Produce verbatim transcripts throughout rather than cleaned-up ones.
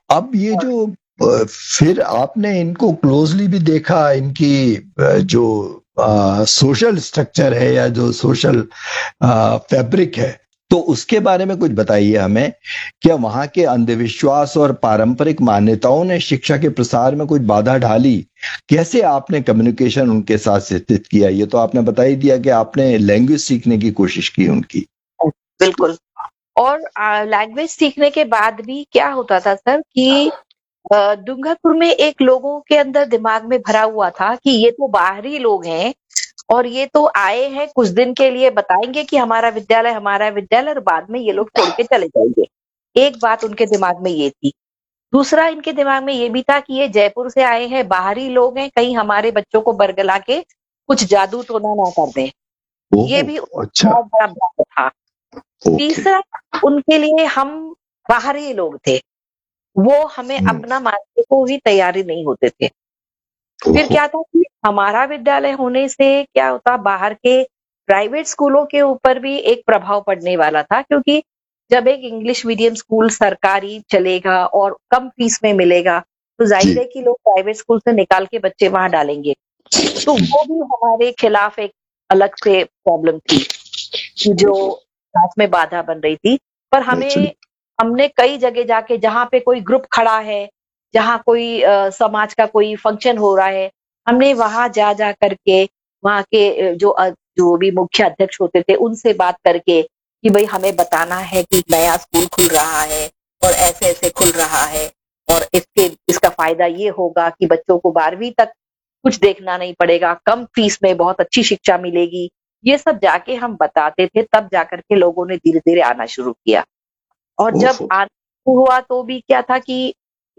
अब ये और जो अ, फिर आपने इनको क्लोजली भी देखा, इनकी अ, जो सोशल स्ट्रक्चर है या जो सोशल फैब्रिक है, तो उसके बारे में कुछ बताइए हमें। क्या वहां के अंधविश्वास और पारंपरिक मान्यताओं ने शिक्षा के प्रसार में कुछ बाधा डाली? कैसे आपने कम्युनिकेशन उनके साथ स्थित किया? ये तो आपने बता ही दिया कि आपने लैंग्वेज सीखने की कोशिश की उनकी। बिल्कुल। और लैंग्वेज सीखने के बाद भी क्या होता था सर कि अ, दुंगापुर में एक लोगों के अंदर दिमाग में भरा हुआ था कि ये तो बाहरी लोग हैं और ये तो आए हैं कुछ दिन के लिए, बताएंगे कि हमारा विद्यालय हमारा विद्यालय, और बाद में ये लोग छोड़ के चले जाएंगे। एक बात उनके दिमाग में ये थी। दूसरा इनके दिमाग में ये भी था कि ये जयपुर से आए हैं, बाहरी लोग हैं, कहीं हमारे बच्चों को बरगला के कुछ जादू टोना ना कर दें। ये ओहो। भी अच्छा। बहुत बड़ा भ्रम था। ओके। तीसरा, उनके लिए हम बाहरी लोग थे, वो हमें हम्म। अपना मानने को ही तैयारी नहीं होते थे। फिर ओहो। क्या था कि हमारा विद्यालय होने से क्या होता, बाहर के प्राइवेट स्कूलों के ऊपर भी एक प्रभाव पड़ने वाला था, क्योंकि जब एक इंग्लिश मीडियम स्कूल सरकारी चलेगा और कम फीस में मिलेगा, तो जी। जाहिर है कि लोग प्राइवेट स्कूल से निकाल के बच्चे वहां डालेंगे। तो वो भी हमारे खिलाफ एक अलग से प्रॉब्लम थी, कि जो क्लास में बाधा बन रही थी। पर एक्चुअली। हमें हमने कई जगह जाके, जहाँ पे कोई ग्रुप खड़ा है, जहाँ कोई अ, समाज का कोई फंक्शन हो रहा है, हमने वहां जा जा करके वहां के अ, जो अ, जो भी मुख्य अध्यक्ष होते थे उनसे बात करके कि भाई हमें बताना है कि नया स्कूल खुल रहा है और ऐसे ऐसे खुल रहा है, और इसके इसका फायदा ये होगा कि बच्चों को बारहवीं तक कुछ देखना नहीं पड़ेगा, कम फीस में बहुत अच्छी शिक्षा मिलेगी। ये सब जाके हम बताते थे, तब जाकर के लोगों ने धीरे धीरे आना शुरू किया। और जब ओहो। आना हुआ तो भी क्या था कि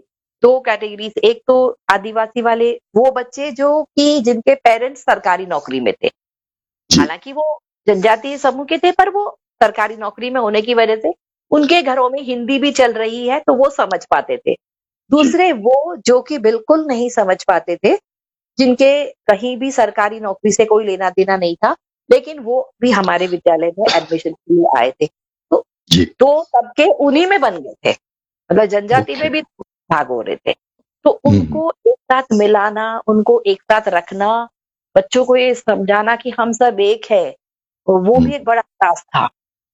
दो कैटेगरीज, एक तो आदिवासी वाले वो बच्चे जो कि जिनके पेरेंट्स सरकारी नौकरी में थे, जी। हालांकि वो जनजातीय समूह के थे, पर वो सरकारी नौकरी में होने की वजह से उनके घरों में हिंदी भी चल रही है तो वो समझ पाते थे। जी। दूसरे वो जो कि बिल्कुल नहीं समझ पाते थे, जिनके कहीं भी सरकारी नौकरी से कोई लेना देना नहीं था, लेकिन वो भी हमारे विद्यालय में एडमिशन के लिए आए थे। तो जी। दो तबके उन्हीं में बन गए थे, मतलब जनजाति ओके। में भी भाग हो रहे थे। तो हम्म। उनको एक साथ मिलाना, उनको एक साथ रखना, बच्चों को ये समझाना कि हम सब एक है, वो भी एक हम्म। बड़ा टास्क था।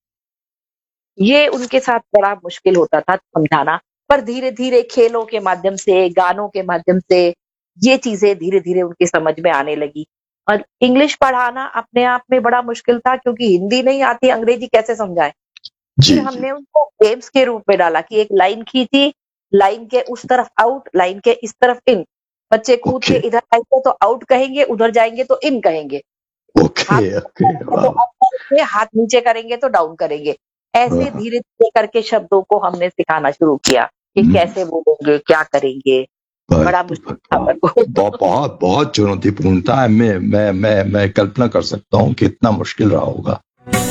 ये उनके साथ बड़ा मुश्किल होता था समझाना। पर धीरे धीरे खेलों के माध्यम से, गानों के माध्यम से ये चीजें धीरे धीरे उनकी समझ में आने लगी। और इंग्लिश पढ़ाना अपने आप में बड़ा मुश्किल था, क्योंकि हिंदी नहीं आती, अंग्रेजी कैसे समझाए। जी। फिर जी। हमने उनको गेम्स के रूप में डाला कि एक लाइन खींची, लाइन के उस तरफ आउट, लाइन के इस तरफ इन। बच्चे कूद के ओके। इधर आएंगे तो आउट कहेंगे, उधर जाएंगे तो इन कहेंगे। ओके। हाथ ओके। ऊपर करेंगे तो वाह। अप करेंगे, हाथ नीचे करेंगे तो डाउन करेंगे। ऐसे वाह। धीरे धीरे करके शब्दों को हमने सिखाना शुरू किया कि हम्म। कैसे बोलेंगे, क्या करेंगे। वाह। बड़ा मुश्किल था वाह। पर वो। बहुत बहुत बहुत चुनौतीपूर्ण था। मैं मैं मैं मैं कल्पना कर सकता हूँ कि इतना मुश्किल रहा होगा।